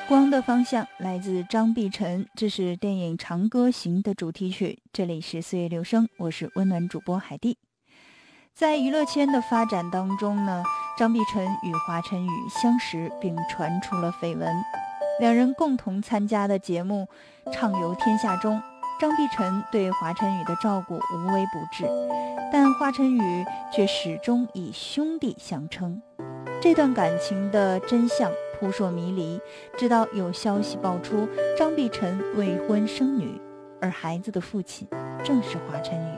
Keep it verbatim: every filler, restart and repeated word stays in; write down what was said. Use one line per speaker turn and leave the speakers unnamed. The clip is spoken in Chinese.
光的方向来自张碧晨，这是电影《长歌行》的主题曲。这里是岁月留声，我是温暖主播海蒂。在娱乐圈的发展当中呢，张碧晨与华晨宇相识，并传出了绯闻。两人共同参加的节目《畅游天下》中，张碧晨对华晨宇的照顾无微不至，但华晨宇却始终以兄弟相称。这段感情的真相扑朔迷离，直到有消息爆出张碧晨未婚生女，而孩子的父亲正是华晨宇。